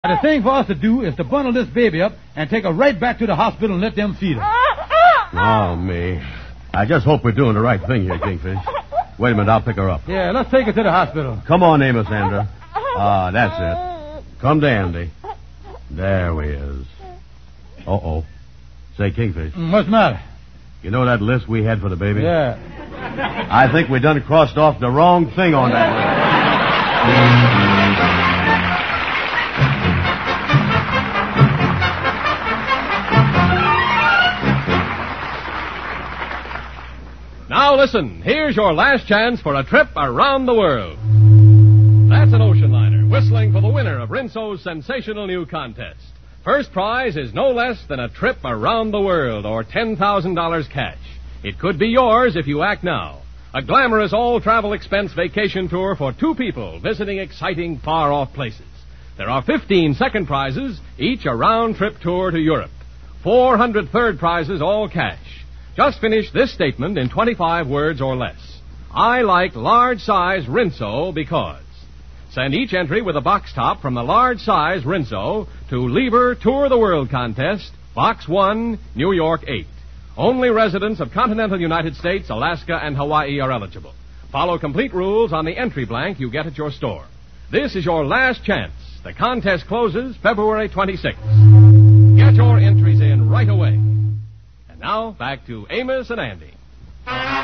The thing for us to do is to bundle this baby up and take her right back to the hospital and let them feed her. Oh, me. I just hope we're doing the right thing here, Kingfish. Wait a minute, I'll pick her up. Yeah, let's take her to the hospital. Come on, Amos, Andra. Ah, that's it. Come to Andy. There we is. Uh-oh. Say, Kingfish. What's the matter? You know that list we had for the baby? Yeah. I think we done crossed off the wrong thing on that list. Now listen, here's your last chance for a trip around the world. That's an ocean liner whistling for the winner of Rinso's sensational new contest. First prize is no less than a trip around the world or $10,000 cash. It could be yours if you act now. A glamorous all-travel expense vacation tour for 2 people visiting exciting far-off places. There are 15 second prizes, each a round-trip tour to Europe. 400 third prizes, all cash. Just finish this statement in 25 words or less. I like large-size Rinso because. Send each entry with a box top from the large-size Rinso to Lever Tour the World Contest, Box 1, New York 8. Only residents of continental United States, Alaska, and Hawaii are eligible. Follow complete rules on the entry blank you get at your store. This is your last chance. The contest closes February 26th. Get your entries in right away. And now, back to Amos and Andy.